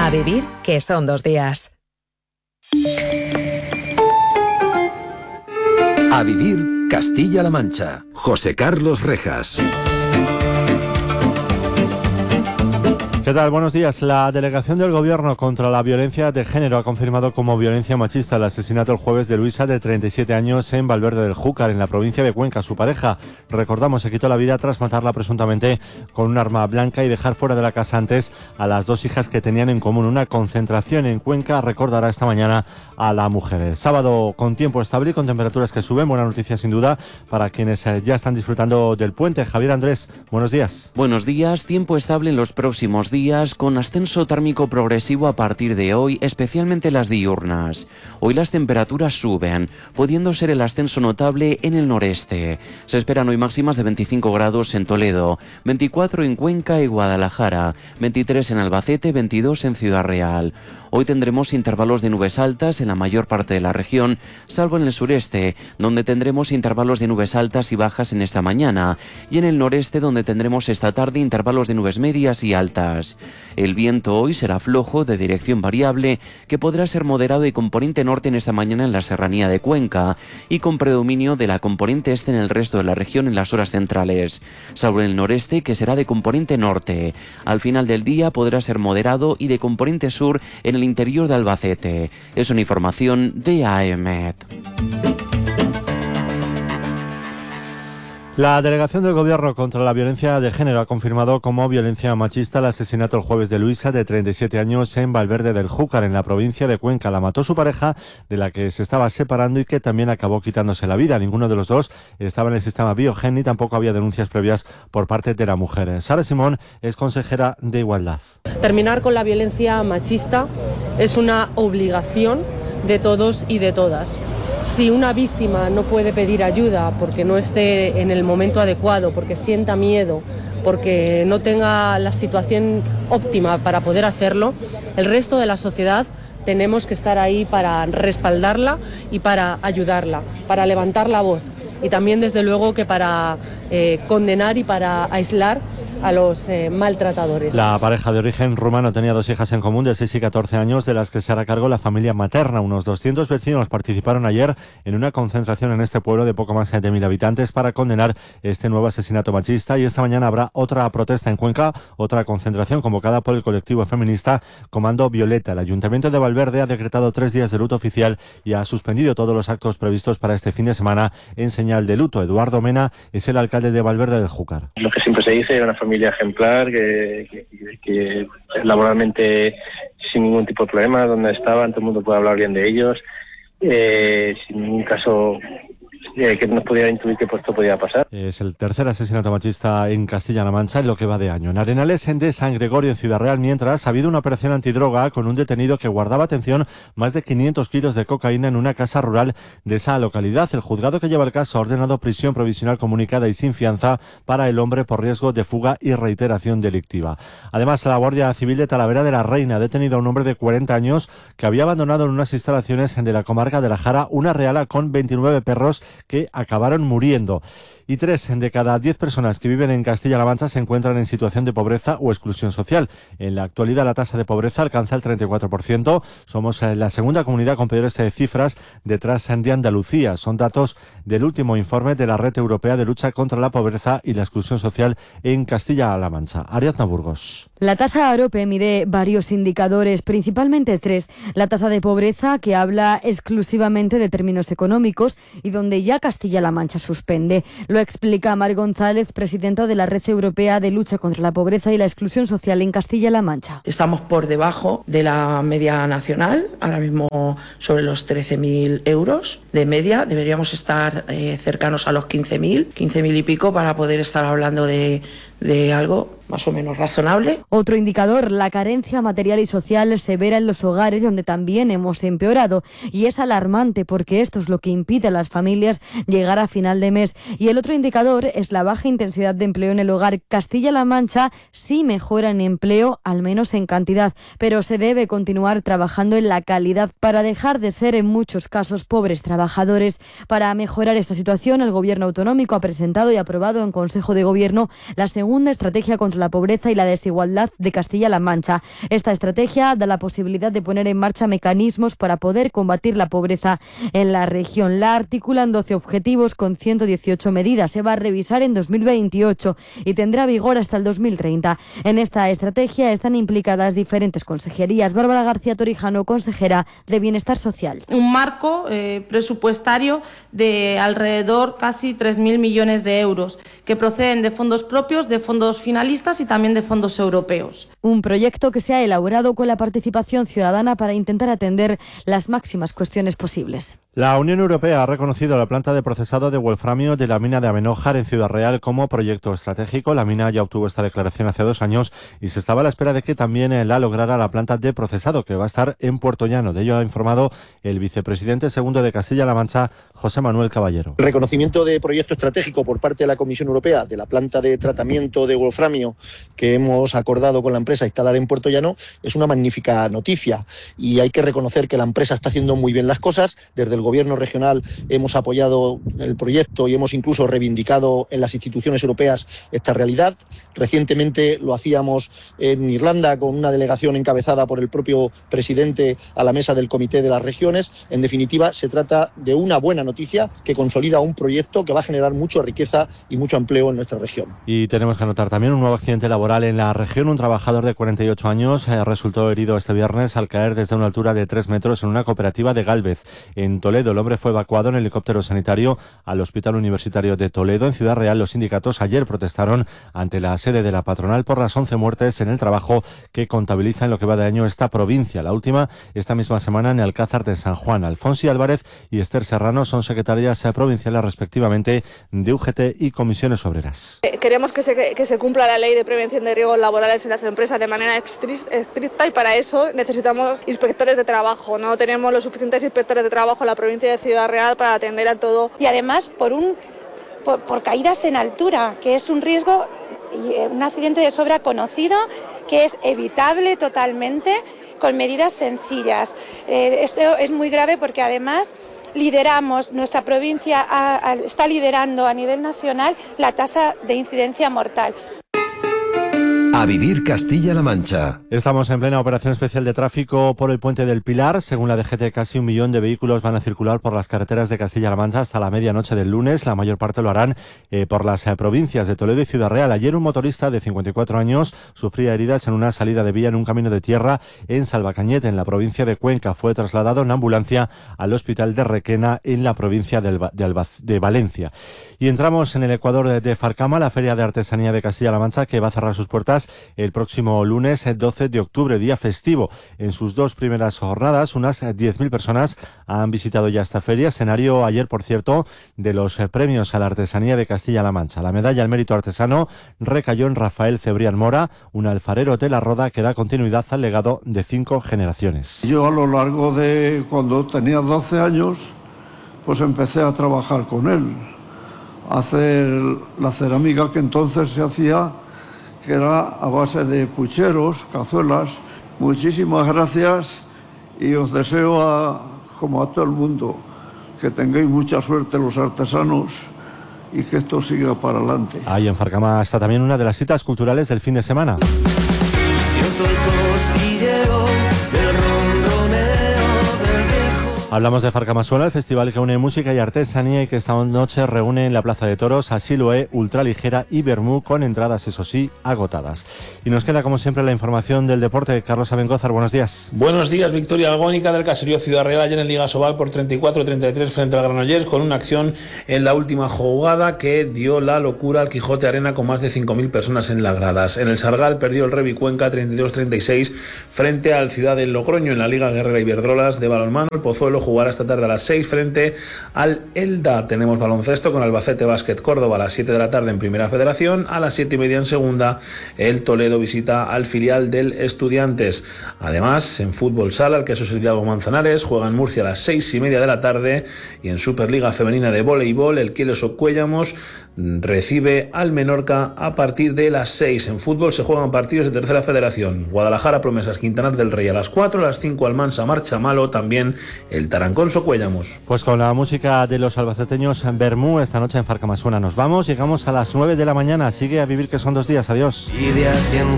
A vivir, que son 2 días. A vivir Castilla-La Mancha. José Carlos Rejas. ¿Qué tal? Buenos días. La delegación del Gobierno contra la violencia de género ha confirmado como violencia machista el asesinato el jueves de Luisa, de 37 años, en Valverde del Júcar, en la provincia de Cuenca. Su pareja, recordamos, se quitó la vida tras matarla presuntamente con un arma blanca y dejar fuera de la casa antes a las 2 hijas que tenían en común. Una concentración en Cuenca recordará esta mañana a la mujer. Sábado con tiempo estable y con temperaturas que suben. Buena noticia sin duda para quienes ya están disfrutando del puente. Javier Andrés, buenos días. Buenos días. Tiempo estable en los próximos días, con ascenso térmico progresivo a partir de hoy, especialmente las diurnas. Hoy las temperaturas suben, pudiendo ser el ascenso notable en el noreste. Se esperan hoy máximas de 25 grados en Toledo, 24 en Cuenca y Guadalajara, 23 en Albacete, 22 en Ciudad Real. Hoy tendremos intervalos de nubes altas en la mayor parte de la región, salvo en el sureste, donde tendremos intervalos de nubes altas y bajas en esta mañana, y en el noreste, donde tendremos esta tarde intervalos de nubes medias y altas. El viento hoy será flojo, de dirección variable, que podrá ser moderado y componente norte en esta mañana en la serranía de Cuenca, y con predominio de la componente este en el resto de la región en las horas centrales, salvo en el noreste, que será de componente norte. Al final del día podrá ser moderado y de componente sur en el interior de Albacete. Es una información de AEMET. La delegación del Gobierno contra la violencia de género ha confirmado como violencia machista el asesinato el jueves de Luisa, de 37 años, en Valverde del Júcar, en la provincia de Cuenca. La mató su pareja, de la que se estaba separando y que también acabó quitándose la vida. Ninguno de los dos estaba en el sistema Biogen y tampoco había denuncias previas por parte de la mujer. Sara Simón es consejera de Igualdad. Terminar con la violencia machista es una obligación de todos y de todas. Si una víctima no puede pedir ayuda porque no esté en el momento adecuado, porque sienta miedo, porque no tenga la situación óptima para poder hacerlo, el resto de la sociedad tenemos que estar ahí para respaldarla y para ayudarla, para levantar la voz y también, desde luego, que para condenar y para aislar a los maltratadores. La pareja de origen rumano tenía 2 hijas en común de 6 y 14 años, de las que se hará cargo la familia materna. Unos 200 vecinos participaron ayer en una concentración en este pueblo de poco más de 1.000 habitantes para condenar este nuevo asesinato machista, y esta mañana habrá otra protesta en Cuenca, otra concentración convocada por el colectivo feminista Comando Violeta. El Ayuntamiento de Valverde ha decretado 3 días de luto oficial y ha suspendido todos los actos previstos para este fin de semana en señal de luto. Eduardo Mena es el alcalde de Valverde del Júcar. Lo que siempre se dice, una familia ejemplar, que laboralmente sin ningún tipo de problema, donde estaban, todo el mundo puede hablar bien de ellos, sin ningún caso que nos pudiera intuir que esto podía pasar. Es el tercer asesinato machista en Castilla-La Mancha en lo que va de año. En Arenales de San Gregorio, en Ciudad Real, mientras ha habido una operación antidroga con un detenido que guardaba, atención, más de 500 kilos de cocaína en una casa rural de esa localidad. El juzgado que lleva el caso ha ordenado prisión provisional comunicada y sin fianza para el hombre por riesgo de fuga y reiteración delictiva. Además, la Guardia Civil de Talavera de la Reina ha detenido a un hombre de 40 años que había abandonado en unas instalaciones de la comarca de la Jara una reala con 29 perros que acabaron muriendo. Y 3 de cada 10 personas que viven en Castilla-La Mancha se encuentran en situación de pobreza o exclusión social. En la actualidad la tasa de pobreza alcanza el 34%. Somos la segunda comunidad con peores cifras detrás de Andalucía. Son datos del último informe de la Red Europea de Lucha contra la Pobreza y la Exclusión Social en Castilla-La Mancha. Ariadna Burgos. La tasa AROPE mide varios indicadores, principalmente 3. La tasa de pobreza, que habla exclusivamente de términos económicos y donde ya Castilla-La Mancha suspende. Lo explica Mar González, presidenta de la Red Europea de Lucha contra la Pobreza y la Exclusión Social en Castilla-La Mancha. Estamos por debajo de la media nacional, ahora mismo sobre los 13.000 euros de media. Deberíamos estar cercanos a los 15.000 y pico para poder estar hablando de algo más o menos razonable. Otro indicador, la carencia material y social severa en los hogares, donde también hemos empeorado, y es alarmante porque esto es lo que impide a las familias llegar a final de mes. Y el otro indicador es la baja intensidad de empleo en el hogar. Castilla-La Mancha sí mejora en empleo, al menos en cantidad, pero se debe continuar trabajando en la calidad para dejar de ser en muchos casos pobres trabajadores. trabajadores. Para mejorar esta situación, el Gobierno autonómico ha presentado y aprobado en Consejo de Gobierno la segunda estrategia contra la pobreza y la desigualdad de Castilla-La Mancha. Esta estrategia da la posibilidad de poner en marcha mecanismos para poder combatir la pobreza en la región. La articulan 12 objetivos con 118 medidas. Se va a revisar en 2028 y tendrá vigor hasta el 2030. En esta estrategia están implicadas diferentes consejerías. Bárbara García Torijano, consejera de Bienestar Social. Un marco presupuestario de alrededor casi 3.000 millones de euros que proceden de fondos propios, de fondos finalistas y también de fondos europeos. Un proyecto que se ha elaborado con la participación ciudadana para intentar atender las máximas cuestiones posibles. La Unión Europea ha reconocido la planta de procesado de wolframio de la mina de Amenójar en Ciudad Real como proyecto estratégico. La mina ya obtuvo esta declaración hace 2 años y se estaba a la espera de que también la lograra la planta de procesado, que va a estar en Puerto Llano. De ello ha informado el vicepresidente segundo de Castilla-La Mancha, José Manuel Caballero. El reconocimiento de proyecto estratégico por parte de la Comisión Europea de la planta de tratamiento de wolframio que hemos acordado con la empresa instalar en Puerto Llano es una magnífica noticia, y hay que reconocer que la empresa está haciendo muy bien las cosas. Desde el Gobierno regional hemos apoyado el proyecto y hemos incluso reivindicado en las instituciones europeas esta realidad. Recientemente lo hacíamos en Irlanda con una delegación encabezada por el propio presidente a la mesa del Comité de las Regiones. En definitiva, se trata de una buena noticia que consolida un proyecto que va a generar mucha riqueza y mucho empleo en nuestra región. Y tenemos que anotar también un nuevo accidente laboral en la región. Un trabajador de 48 años resultó herido este viernes al caer desde una altura de 3 metros en una cooperativa de Gálvez, en Toledo. El hombre fue evacuado en helicóptero sanitario al Hospital Universitario de Toledo. En Ciudad Real, los sindicatos ayer protestaron ante la sede de la patronal por las 11 muertes en el trabajo que contabiliza en lo que va de año esta provincia. La última, esta misma semana, en Alcázar de San Juan. Alfonsi Álvarez y Esther Serrano son secretarias provinciales respectivamente de UGT y Comisiones Obreras. Queremos que se cumpla la ley de prevención de riesgos laborales en las empresas de manera estricta, y para eso necesitamos inspectores de trabajo. No tenemos los suficientes inspectores de trabajo en la provincia de Ciudad Real para atender a todo. Y además por caídas en altura, que es un riesgo y un accidente de sobra conocido, que es evitable totalmente con medidas sencillas. Esto es muy grave porque además nuestra provincia está liderando a nivel nacional la tasa de incidencia mortal. A vivir Castilla-La Mancha. Estamos en plena operación especial de tráfico por el Puente del Pilar. Según la DGT, casi 1 millón de vehículos van a circular por las carreteras de Castilla-La Mancha hasta la medianoche del lunes. La mayor parte lo harán por las provincias de Toledo y Ciudad Real. Ayer un motorista de 54 años sufría heridas en una salida de vía en un camino de tierra en Salvacañete, en la provincia de Cuenca. Fue trasladado en ambulancia al hospital de Requena, en la provincia de Valencia. Y entramos en el Ecuador de Farcama, la Feria de Artesanía de Castilla-La Mancha, que va a cerrar sus puertas el próximo lunes 12 de octubre, día festivo. En sus 2 primeras jornadas, unas 10.000 personas han visitado ya esta feria. Escenario ayer, por cierto, de los premios a la artesanía de Castilla-La Mancha. La medalla al mérito artesano recayó en Rafael Cebrián Mora, un alfarero de La Roda que da continuidad al legado de 5 generaciones. Yo, a lo largo de cuando tenía 12 años, pues empecé a trabajar con él, a hacer la cerámica que entonces se hacía, que era a base de pucheros, cazuelas. Muchísimas gracias, y os deseo, como a todo el mundo, que tengáis mucha suerte los artesanos y que esto siga para adelante. Ahí en Farcama está también una de las citas culturales del fin de semana. Siento el cosquilleo del ronroneo del viejo. Hablamos de Farcamasuela, el festival que une música y artesanía y que esta noche reúne en la Plaza de Toros a Siloé, Ultraligera y Bermú, con entradas, eso sí, agotadas. Y nos queda, como siempre, la información del deporte. Carlos Abengózar, buenos días. Buenos días. Victoria agónica del Caserío Ciudad Real ayer en Liga Sobal por 34-33 frente al Granollers, con una acción en la última jugada que dio la locura al Quijote Arena con más de 5.000 personas en las gradas. En el Sargal perdió el Revi Cuenca 32-36 frente al Ciudad del Logroño. En la Liga Guerrera Iberdrolas de balonmano, el Pozuelo jugará esta tarde a las 6 frente al Elda. Tenemos baloncesto con Albacete Básquet Córdoba a las 7 de la tarde en Primera Federación. A las 7:30 en Segunda, el Toledo visita al filial del Estudiantes. Además, en fútbol sala, el Quesos Hidalgo Manzanares juega en Murcia a las 6:30 de la tarde, y en Superliga Femenina de Voleibol, el Quieles Cuellamos recibe al Menorca a partir de las 6. En fútbol se juegan partidos de Tercera Federación. Guadalajara Promesas Quintanar del Rey a las 4, a las 5 Almansa Marcha Malo, también el necesitarán. Conso Cuellamos. Pues con la música de los albaceteños Bermú, esta noche en Farcamasuena nos vamos, llegamos a las 9 de la mañana, sigue a vivir que son 2 días, adiós.